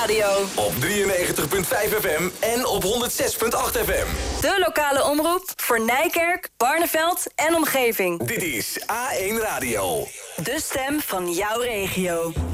radio. Op 93.5 FM en op 106.8 FM. De lokale omroep voor Nijkerk, Barneveld en omgeving. Dit is A1 Radio. De stem van jouw regio.